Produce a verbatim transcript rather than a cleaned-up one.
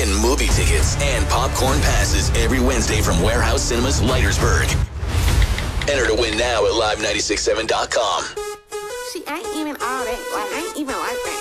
win movie tickets and popcorn passes every Wednesday from Warehouse Cinemas, Leitersburg. Enter to win now at live nine six seven dot com. See, I ain't even all that. Like, I ain't even like that.